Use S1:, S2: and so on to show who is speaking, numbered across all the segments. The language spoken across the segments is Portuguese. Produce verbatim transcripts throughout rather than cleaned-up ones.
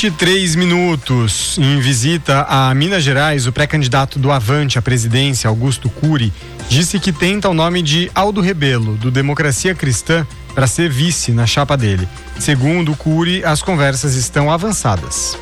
S1: vinte e três minutos. Em visita a Minas Gerais, o pré-candidato do Avante à presidência, Augusto Cury, disse que tenta o nome de Aldo Rebelo, do Democracia Cristã, para ser vice na chapa dele. Segundo Cury, as conversas estão avançadas.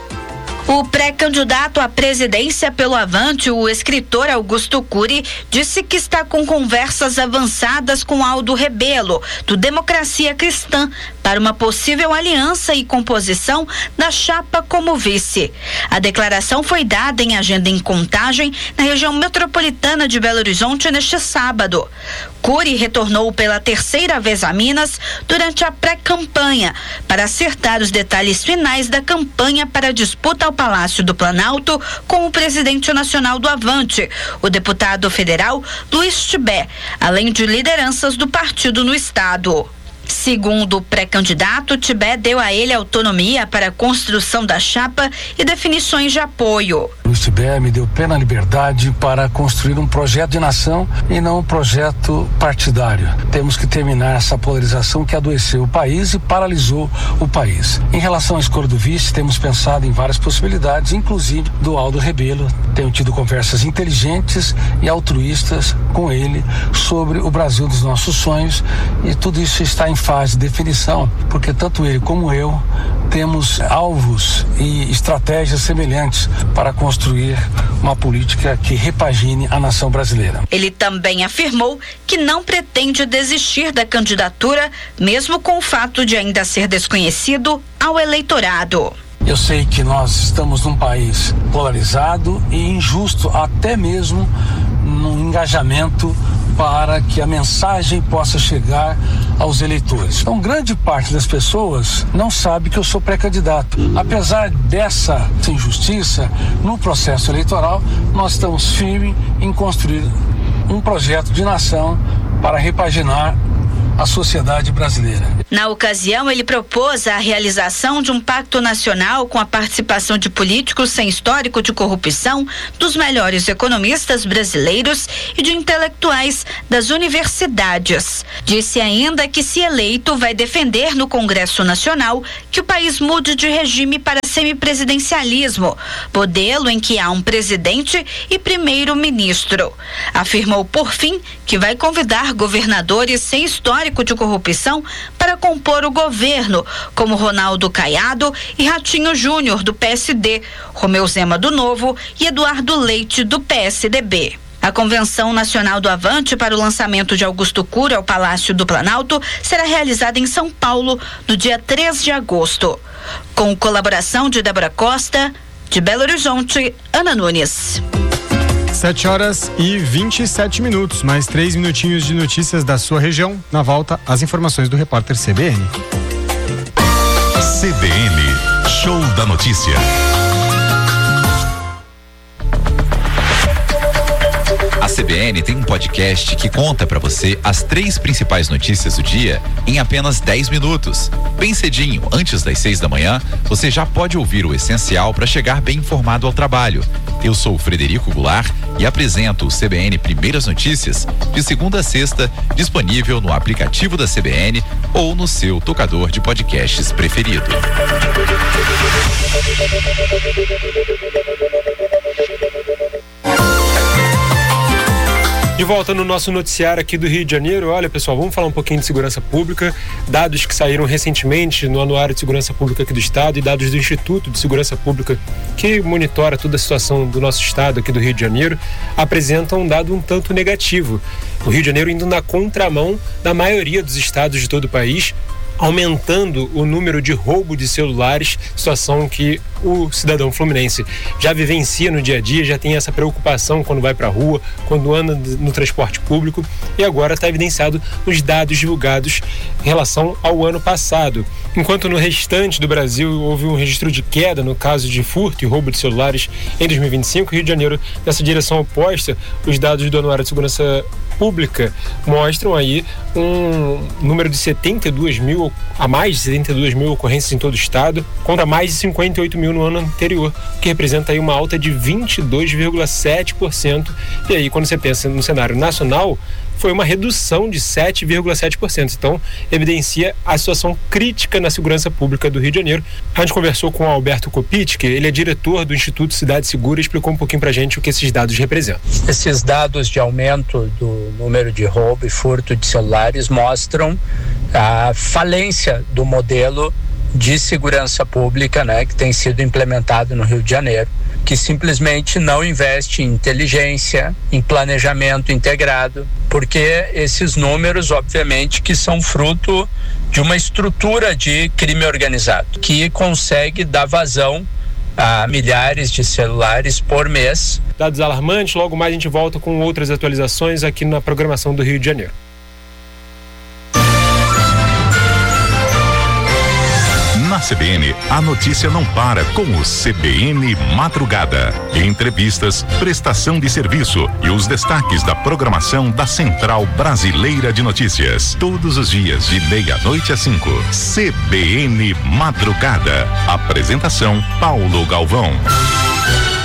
S2: O pré-candidato à presidência pelo Avante, o escritor Augusto Cury, disse que está com conversas avançadas com Aldo Rebelo, do Democracia Cristã, para uma possível aliança e composição da chapa como vice. A declaração foi dada em agenda em Contagem, na região metropolitana de Belo Horizonte, neste sábado. Cury retornou pela terceira vez a Minas durante a pré-campanha para acertar os detalhes finais da campanha para a disputa ao Palácio do Planalto com o presidente nacional do Avante, o deputado federal Luiz Tibé, além de lideranças do partido no estado. Segundo o pré-candidato, Tibé deu a ele autonomia para a construção da chapa e definições de apoio.
S3: Luiz Tibé me deu plena liberdade para construir um projeto de nação e não um projeto partidário. Temos que terminar essa polarização que adoeceu o país e paralisou o país. Em relação à escolha do vice, temos pensado em várias possibilidades, inclusive do Aldo Rebelo. Tenho tido conversas inteligentes e altruístas com ele sobre o Brasil dos nossos sonhos, e tudo isso está em fase de definição, porque tanto ele como eu temos alvos e estratégias semelhantes para construir uma política que repagine a nação brasileira.
S2: Ele também afirmou que não pretende desistir da candidatura, mesmo com o fato de ainda ser desconhecido ao eleitorado.
S3: Eu sei que nós estamos num país polarizado e injusto, até mesmo no engajamento para que a mensagem possa chegar aos eleitores. Então, grande parte das pessoas não sabe que eu sou pré-candidato. Apesar dessa injustiça, no processo eleitoral, nós estamos firmes em construir um projeto de nação para repaginar a sociedade brasileira.
S2: Na ocasião, ele propôs a realização de um pacto nacional com a participação de políticos sem histórico de corrupção, dos melhores economistas brasileiros e de intelectuais das universidades. Disse ainda que, se eleito, vai defender no Congresso Nacional que o país mude de regime para semipresidencialismo, modelo em que há um presidente e primeiro-ministro. Afirmou, por fim, que vai convidar governadores sem histórico de corrupção para compor o governo, como Ronaldo Caiado e Ratinho Júnior, do P S D, Romeu Zema, do Novo, e Eduardo Leite, do P S D B. A Convenção Nacional do Avante para o lançamento de Augusto Cury ao Palácio do Planalto será realizada em São Paulo no dia três de agosto. Com colaboração de Débora Costa, de Belo Horizonte, Ana Nunes.
S1: sete horas e vinte e sete minutos, mais três minutinhos de notícias da sua região. Na volta, as informações do repórter C B N.
S4: C B N, Show da Notícia. A C B N tem um podcast que conta para você as três principais notícias do dia em apenas dez minutos. Bem cedinho, antes das seis da manhã, você já pode ouvir o essencial para chegar bem informado ao trabalho. Eu sou o Frederico Goulart e apresento o C B N Primeiras Notícias de segunda a sexta, disponível no aplicativo da C B N ou no seu tocador de podcasts preferido.
S5: De volta no nosso noticiário aqui do Rio de Janeiro. Olha, pessoal, vamos falar um pouquinho de segurança pública. Dados que saíram recentemente no Anuário de Segurança Pública aqui do Estado e dados do Instituto de Segurança Pública, que monitora toda a situação do nosso Estado aqui do Rio de Janeiro, apresentam um dado um tanto negativo. O Rio de Janeiro indo na contramão da maioria dos estados de todo o país, aumentando o número de roubo de celulares, situação que o cidadão fluminense já vivencia no dia a dia, já tem essa preocupação quando vai para a rua, quando anda no transporte público, e agora está evidenciado nos dados divulgados em relação ao ano passado. Enquanto no restante do Brasil houve um registro de queda no caso de furto e roubo de celulares em dois mil e vinte e cinco, Rio de Janeiro, nessa direção oposta, os dados do Anuário de Segurança Pública mostram aí um número de setenta e duas mil mil, a mais de setenta e dois mil ocorrências em todo o estado, contra mais de cinquenta e oito mil no ano anterior, que representa aí uma alta de vinte e dois vírgula sete por cento. E aí, quando você pensa no cenário nacional, foi uma redução de sete vírgula sete por cento. Então, evidencia a situação crítica na segurança pública do Rio de Janeiro. A gente conversou com o Alberto Kopitsch, ele é diretor do Instituto Cidade Segura, e explicou um pouquinho pra gente o que esses dados representam.
S6: Esses dados de aumento do número de roubo e furto de celulares mostram a falência do modelo de segurança pública, né, que tem sido implementado no Rio de Janeiro, que simplesmente não investe em inteligência, em planejamento integrado, porque esses números, obviamente, que são fruto de uma estrutura de crime organizado, que consegue dar vazão a milhares de celulares por mês.
S5: Dados alarmantes, logo mais a gente volta com outras atualizações aqui na programação do Rio de Janeiro.
S7: Na C B N, a notícia não para com o C B N Madrugada. Entrevistas, prestação de serviço e os destaques da programação da Central Brasileira de Notícias. Todos os dias, de meia-noite às cinco. C B N Madrugada. Apresentação: Paulo Galvão.